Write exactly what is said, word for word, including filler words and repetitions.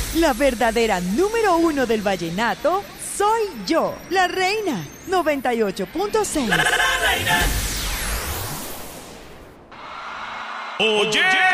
La verdadera número uno del vallenato soy yo, la reina. noventa y ocho punto seis. Oye.